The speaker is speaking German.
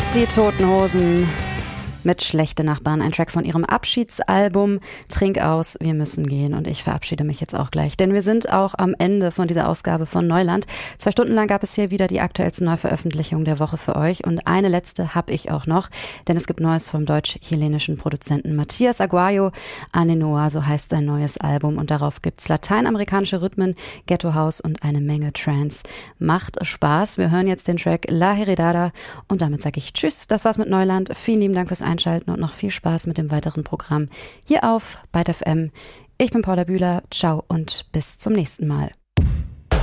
Die Toten Hosen mit Schlechte Nachbarn, ein Track von ihrem Abschiedsalbum Trink aus, wir müssen gehen. Und ich verabschiede mich jetzt auch gleich, denn wir sind auch am Ende von dieser Ausgabe von Neuland. 2 Stunden lang gab es hier wieder die aktuellsten Neuveröffentlichungen der Woche für euch. Und eine letzte habe ich auch noch, denn es gibt Neues vom deutsch-chilenischen Produzenten Matías Aguayo. Anenoa, so heißt sein neues Album. Und darauf gibt's lateinamerikanische Rhythmen, Ghetto House und eine Menge Trance. Macht Spaß. Wir hören jetzt den Track La Heredada. Und damit sage ich Tschüss. Das war's mit Neuland. Vielen lieben Dank fürs Einschalten und noch viel Spaß mit dem weiteren Programm hier auf Byte FM. Ich bin Paula Bühler. Ciao und bis zum nächsten Mal.